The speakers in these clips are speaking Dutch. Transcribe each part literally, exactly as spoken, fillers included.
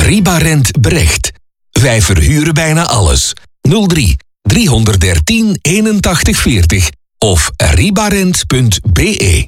Ribarent Brecht. Wij verhuren bijna alles. nul drie driehonderddertien eenentachtig veertig of ribarent punt b e.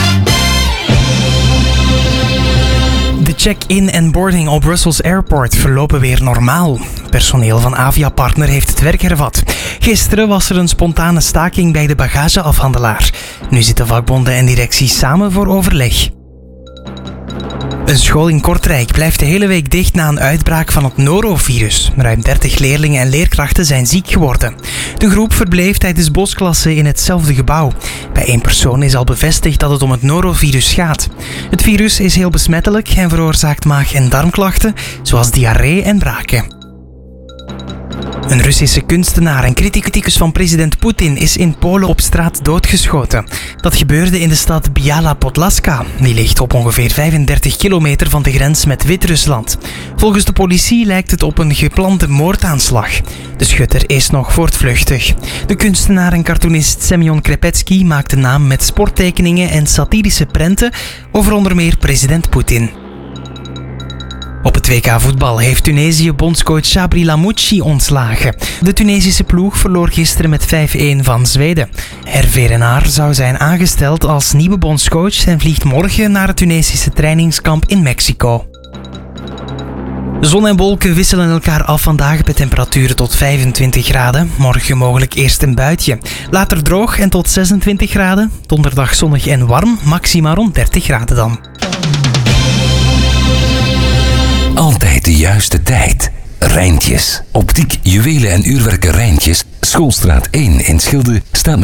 De check-in en boarding op Brussels Airport verlopen weer normaal. Personeel van Aviapartner heeft het werk hervat. Gisteren was er een spontane staking bij de bagageafhandelaar. Nu zitten vakbonden en directie samen voor overleg. Een school in Kortrijk blijft de hele week dicht na een uitbraak van het norovirus. Ruim dertig leerlingen en leerkrachten zijn ziek geworden. De groep verbleef tijdens bosklassen in hetzelfde gebouw. Bij één persoon is al bevestigd dat het om het norovirus gaat. Het virus is heel besmettelijk en veroorzaakt maag- en darmklachten, zoals diarree en braken. Een Russische kunstenaar en criticus van president Poetin is in Polen op straat doodgeschoten. Dat gebeurde in de stad Biała Podlaska. Die ligt op ongeveer vijfendertig kilometer van de grens met Wit-Rusland. Volgens de politie lijkt het op een geplande moordaanslag. De schutter is nog voortvluchtig. De kunstenaar en cartoonist Semyon Krepetsky maakte naam met sporttekeningen en satirische prenten over onder meer president Poetin. Op het W K voetbal heeft Tunesië bondscoach Sabri Lamouchi ontslagen. De Tunesische ploeg verloor gisteren met vijf-een van Zweden. Hervé Renard zou zijn aangesteld als nieuwe bondscoach en vliegt morgen naar het Tunesische trainingskamp in Mexico. Zon en wolken wisselen elkaar af vandaag bij temperaturen tot vijfentwintig graden. Morgen mogelijk eerst een buitje. Later droog en tot zesentwintig graden. Donderdag zonnig en warm, maxima rond dertig graden dan. Altijd de juiste tijd. Rijntjes. Optiek, juwelen en uurwerken Rijntjes. Schoolstraat één in Schilde staat